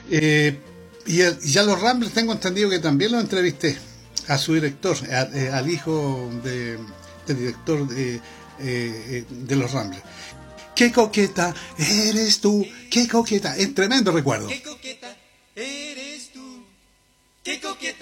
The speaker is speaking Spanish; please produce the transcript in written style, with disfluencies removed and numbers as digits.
Y ya los Ramblers tengo entendido que también lo entrevisté a su director, al hijo del director de los Ramblers. ¡Qué coqueta eres tú! ¡Qué coqueta! Es tremendo recuerdo.